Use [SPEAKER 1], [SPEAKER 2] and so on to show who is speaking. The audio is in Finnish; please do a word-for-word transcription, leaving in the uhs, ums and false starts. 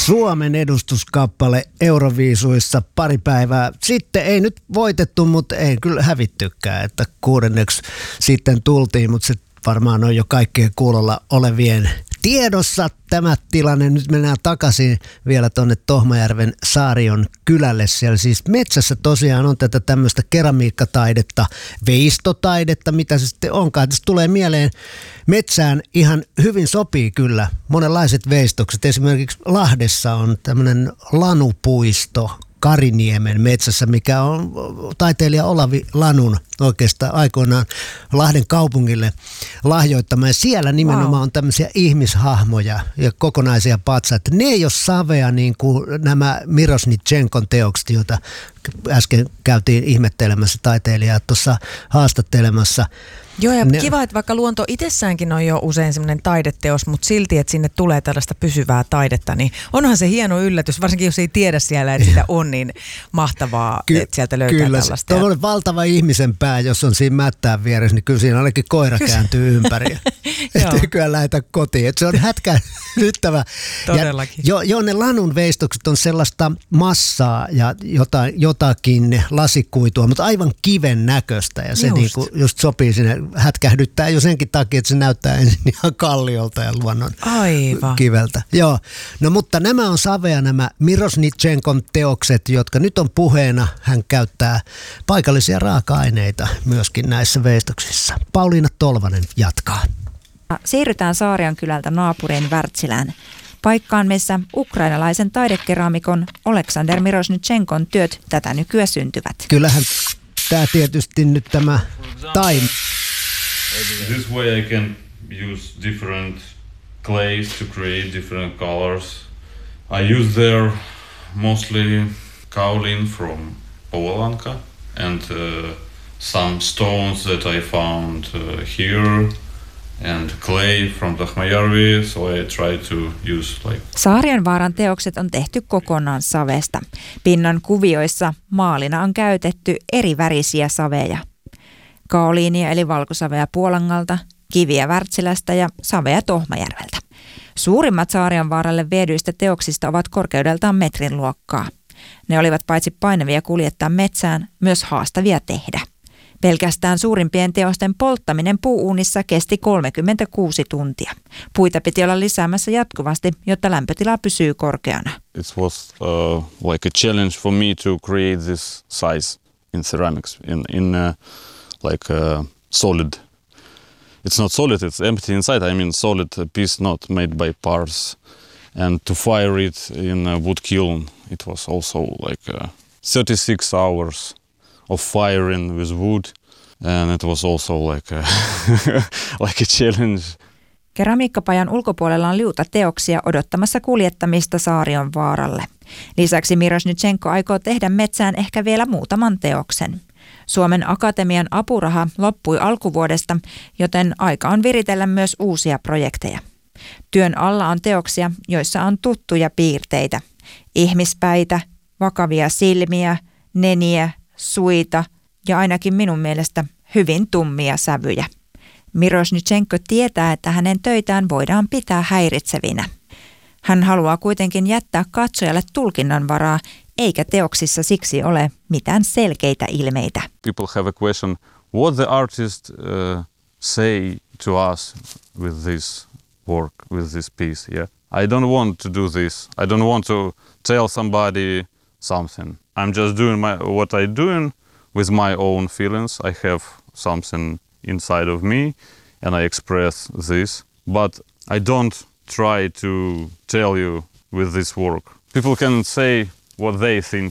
[SPEAKER 1] Suomen edustuskappale Euroviisuissa pari päivää sitten. Ei nyt voitettu, mutta ei kyllä hävittykään, että kuudenneksi sitten tultiin, mutta se varmaan on jo kaikkien kuulolla olevien tiedossa tämä tilanne. Nyt mennään takaisin vielä tuonne Tohmajärven Saarion kylälle. Siellä siis metsässä tosiaan on tätä tämmöistä keramiikkataidetta, veistotaidetta, mitä se sitten onkaan. Tässä tulee mieleen, metsään ihan hyvin sopii kyllä monenlaiset veistokset. Esimerkiksi Lahdessa on tämmöinen lanupuisto Kariniemen metsässä, mikä on taiteilija Olavi Lanun oikeastaan aikoinaan Lahden kaupungille lahjoittama. Ja siellä nimenomaan wow. on tämmöisiä ihmishahmoja ja kokonaisia patsaita. Ne ei ole savea niin kuin nämä Mirošnitschenkon teokset, joita äsken käytiin ihmettelemässä taiteilijaa tuossa haastattelemassa.
[SPEAKER 2] Joo, ja
[SPEAKER 1] ne,
[SPEAKER 2] kiva, että vaikka luonto itsessäänkin on jo usein semmoinen taideteos, mutta silti, että sinne tulee tällaista pysyvää taidetta, niin onhan se hieno yllätys, varsinkin jos ei tiedä siellä, että sitä on, niin mahtavaa, ky- että sieltä löytää
[SPEAKER 1] kyllä,
[SPEAKER 2] tällaista.
[SPEAKER 1] Kyllä, tuollainen valtava ihmisen pää, jos on siinä mättään vieressä, niin kyllä siinä ainakin koira kääntyy ympäri. Että ei kyllä lähetä kotiin. Että se on hätkähdyttävä.
[SPEAKER 2] Todellakin.
[SPEAKER 1] Jo, jo ne lanun veistokset on sellaista massaa ja jota, jotakin lasikuitua, mutta aivan kiven näköistä ja se just. Niinku just sopii sinne. Hätkähdyttää jo senkin takia, että se näyttää ensin ihan kalliolta ja luonnon
[SPEAKER 2] Aivan.
[SPEAKER 1] kiveltä. Joo. No mutta nämä on savea nämä Mirošnitschenkon teokset, jotka nyt on puheena. Hän käyttää paikallisia raaka-aineita myöskin näissä veistoksissa. Pauliina Tolvanen jatkaa.
[SPEAKER 3] Siirrytään Saarion kylältä naapuriin Wärtsilään. Paikkaan, missä ukrainalaisen taidekeraamikon Oleksander Mirošnitschenkon työt tätä nykyään syntyvät.
[SPEAKER 1] Kyllähän tämä tietysti nyt tämä taim.
[SPEAKER 4] This way I can use different clays to create different colors. I use there mostly kaolin from Ouolanka and uh, some stones that I found uh, here and clay from Tohmajärvi, so I try to use like...
[SPEAKER 3] Saarionvaaran teokset on tehty kokonaan savesta. Pinnan kuvioissa maalina on käytetty eri värisiä saveja. Kaoliinia eli valkosavea Puolangalta, kiviä Wärtsilästä ja savea Tohmajärveltä. Suurimmat Saarionvaaralle viedyistä teoksista ovat korkeudeltaan metrin luokkaa. Ne olivat paitsi painavia kuljettaa metsään, myös haastavia tehdä. Pelkästään suurimpien teosten polttaminen puuuunissa kesti kolmekymmentäkuusi tuntia. Puita piti olla lisäämässä jatkuvasti, jotta lämpötila pysyy korkeana.
[SPEAKER 4] It was uh, like a challenge for me to create this size in ceramics, in, in uh, like uh, solid. It's not solid, it's empty inside. I mean solid piece not made by parts. And to fire it in a wood kiln, it was also like uh, thirty-six hours of firing with wood. And it was also like a, like a challenge.
[SPEAKER 3] Keramiikkapajan ulkopuolella on liuta teoksia odottamassa kuljettamista Saarionvaaralle. Lisäksi Mirošnitschenko aikoo tehdä metsään ehkä vielä muutaman teoksen. Suomen Akatemian apuraha loppui alkuvuodesta, joten aika on viritellä myös uusia projekteja. Työn alla on teoksia, joissa on tuttuja piirteitä. Ihmispäitä, vakavia silmiä, neniä, suita ja ainakin minun mielestä hyvin tummia sävyjä. Mirošnitschenko tietää, että hänen töitään voidaan pitää häiritsevinä. Hän haluaa kuitenkin jättää katsojalle tulkinnan varaa, eikä teoksissa siksi ole mitään selkeitä ilmeitä.
[SPEAKER 4] People have a question, what the artist uh, say to us with this work, with this piece. Yeah, I don't want to do this. I don't want to tell somebody something. I'm just doing my what I doing with my own feelings. I have something inside of me and I express this, but I don't try to tell you with this work. People can say what they think